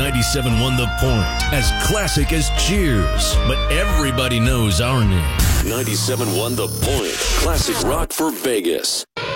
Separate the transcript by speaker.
Speaker 1: 97.1 The Point, as classic as Cheers, but everybody knows our name. 97.1 The Point, classic rock for Vegas.